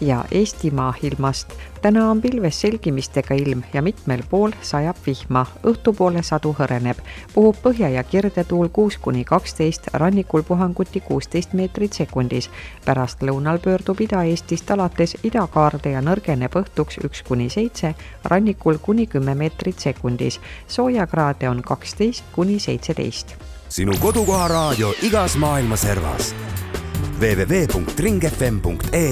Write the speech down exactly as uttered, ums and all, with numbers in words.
ja Eestimaa ilmast. Täna on pilves selgimistega ilm ja mitmel pool sajab vihma. Õhtupoole sadu hõreneb. Puhub põhja- ja kirdetuul kuus kuni kaksteist, rannikul puhanguti kuusteist meetrit sekundis. Pärast lõunal pöördub Ida-Eestist alates idakaarde ja nõrgeneb õhtuks üks kuni seitse, rannikul kuni kümme meetrit sekundis. Soojakraade on kaksteist kuni seitseteist. Sinu kodukoha raadio igas maailma servas. w w w punkt ring f m punkt e